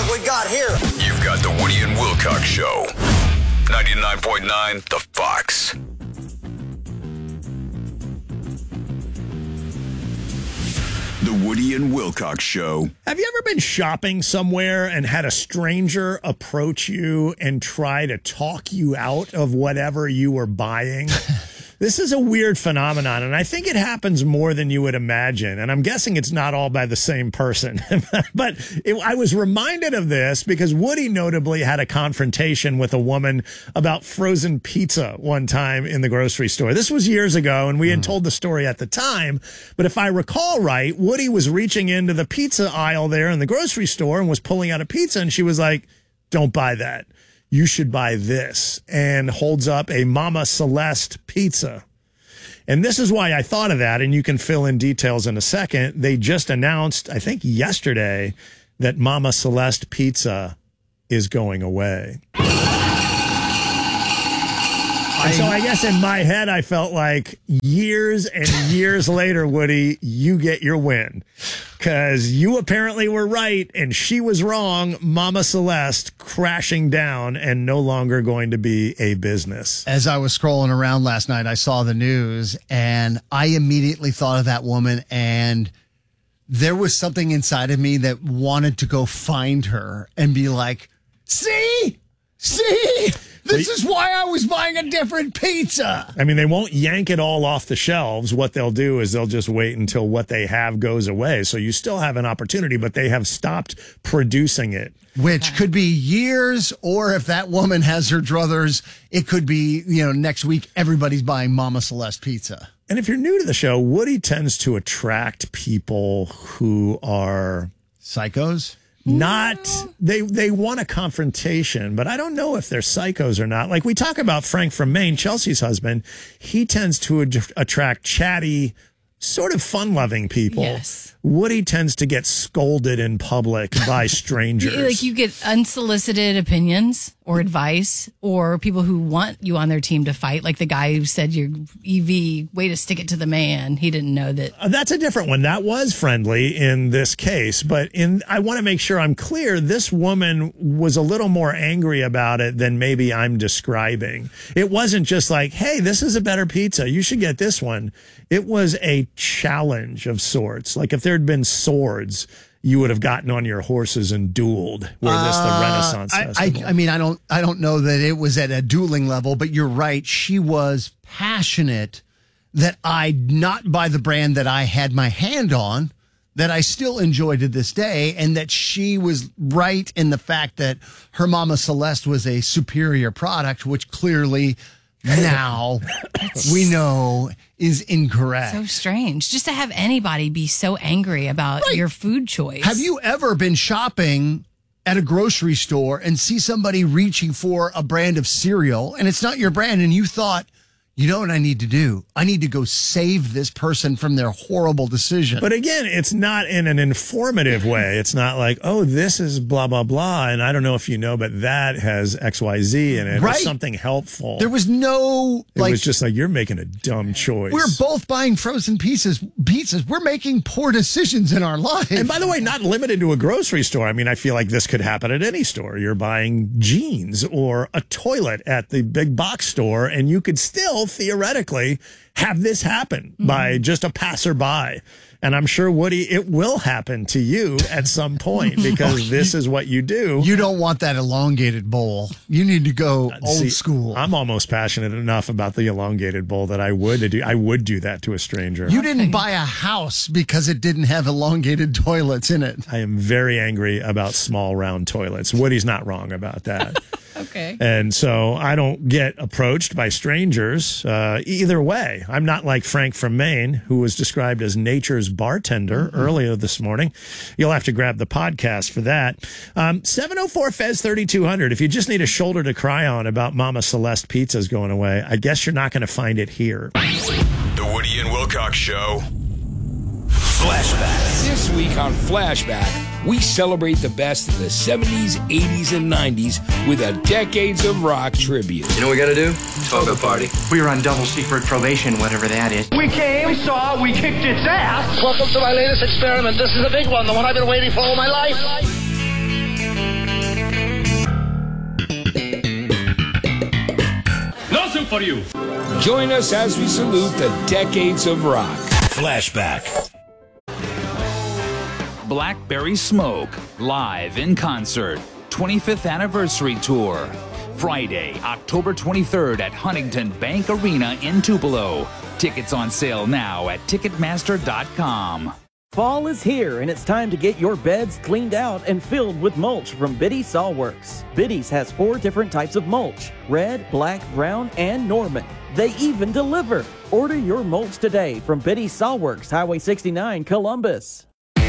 we got here? You've got the Woody and Wilcox Show. 99.9 The Fox. The Woody and Wilcox Show. Have you ever been shopping somewhere and had a stranger approach you and try to talk you out of whatever you were buying? This is a weird phenomenon, and I think it happens more than you would imagine. And I'm guessing it's not all by the same person. But I was reminded of this because Woody notably had a confrontation with a woman about frozen pizza one time in the grocery store. This was years ago, and we had told the story at the time. But if I recall right, Woody was reaching into the pizza aisle there in the grocery store and was pulling out a pizza, and she was like, "Don't buy that. You should buy this," and holds up a Mama Celeste pizza. And this is why I thought of that, and you can fill in details in a second. They just announced, I think yesterday, that Mama Celeste pizza is going away. And so I guess in my head, I felt like years and years later, Woody, you get your win. Because you apparently were right and she was wrong. Mama Celeste crashing down and no longer going to be a business. As I was scrolling around last night, I saw the news and I immediately thought of that woman, and there was something inside of me that wanted to go find her and be like, see, this is why I was buying a different pizza. I mean, they won't yank it all off the shelves. What they'll do is they'll just wait until what they have goes away. So you still have an opportunity, but they have stopped producing it. Which could be years, or if that woman has her druthers, it could be, next week everybody's buying Mama Celeste pizza. And if you're new to the show, Woody tends to attract people who are psychos. They want a confrontation, but I don't know if they're psychos or not. Like we talk about Frank from Maine, Chelsea's husband, he tends to attract chatty, sort of fun-loving people. Yes. Woody tends to get scolded in public by strangers. Like you get unsolicited opinions or advice, or people who want you on their team to fight. Like the guy who said your EV, way to stick it to the man. He didn't know that. That's a different one. That was friendly in this case, but I want to make sure I'm clear. This woman was a little more angry about it than maybe I'm describing. It wasn't just like, hey, this is a better pizza. You should get this one. It was a challenge of sorts. Like if there had been swords, you would have gotten on your horses and dueled. Were this the Renaissance Festival? I mean, I don't know that it was at a dueling level, but you're right. She was passionate that I'd not buy the brand that I had my hand on, that I still enjoy to this day, and that she was right in the fact that her Mama Celeste was a superior product, which clearly now we know is incorrect. So strange. Just to have anybody be so angry about your food choice. Have you ever been shopping at a grocery store and see somebody reaching for a brand of cereal and it's not your brand, and you thought, you know what I need to do? I need to go save this person from their horrible decision. But again, it's not in an informative way. It's not like, oh, this is blah, blah, blah. And I don't know if you know, but that has XYZ in it. Right. Or something helpful. There was no... It was just like, you're making a dumb choice. We're both buying frozen pizzas. We're making poor decisions in our lives. And by the way, not limited to a grocery store. I mean, I feel like this could happen at any store. You're buying jeans or a toilet at the big box store, and you could still theoretically have this happen by just a passerby. And I'm sure, Woody, it will happen to you at some point because this is what you do. You don't want that elongated bowl. You need to go old school. I'm almost passionate enough about the elongated bowl that I would do that to a stranger. You didn't buy a house because it didn't have elongated toilets in it. I am very angry about small round toilets. Woody's not wrong about that. Okay. And so I don't get approached by strangers either way. I'm not like Frank from Maine, who was described as nature's bartender earlier this morning. You'll have to grab the podcast for that. 704 Fez 3200. If you just need a shoulder to cry on about Mama Celeste pizza's going away, I guess you're not going to find it here. The Woody and Wilcox Show. Flashback. This week on Flashback, we celebrate the best of the 70s, 80s, and 90s with a Decades of Rock tribute. You know what we gotta do? Toga party. We were on double secret probation, whatever that is. We came, we saw, we kicked its ass. Welcome to my latest experiment. This is a big one, the one I've been waiting for all my life. soup for you. Join us as we salute the decades of rock. Flashback. Blackberry Smoke, live in concert, 25th anniversary tour. Friday, October 23rd at Huntington Bank Arena in Tupelo. Tickets on sale now at Ticketmaster.com. Fall is here, and it's time to get your beds cleaned out and filled with mulch from Biddy Sawworks. Biddy's has 4 different types of mulch: red, black, brown, and Norman. They even deliver. Order your mulch today from Biddy Sawworks, Highway 69, Columbus.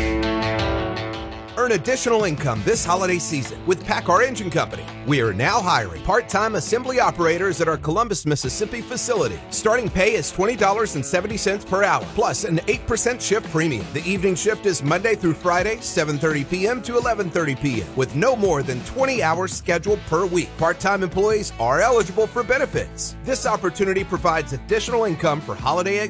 Earn additional income this holiday season with PACCAR Engine Company. We are now hiring part-time assembly operators at our Columbus, Mississippi facility. Starting pay is $20.70 per hour, plus an 8% shift premium. The evening shift is Monday through Friday, 7:30 p.m. to 11:30 p.m., with no more than 20 hours scheduled per week. Part-time employees are eligible for benefits. This opportunity provides additional income for holiday